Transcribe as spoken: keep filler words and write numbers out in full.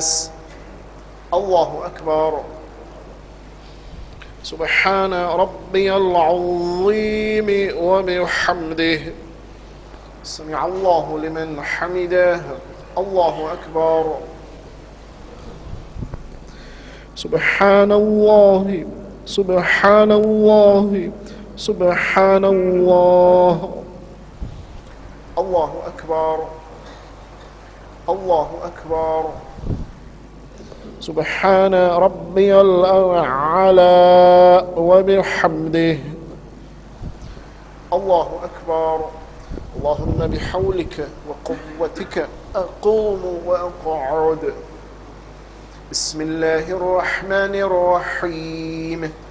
الناس. الله أكبر. سبحان ربي العظيم وبحمده. سمع الله لمن حمده. الله أكبر. سبحان الله سبحان الله سبحان الله. الله أكبر. الله أكبر. سبحان ربي الأعلى وبحمده. الله أكبر. اللهم بحولك وقوتك أقوم وأقعد. بسم الله الرحمن الرحيم.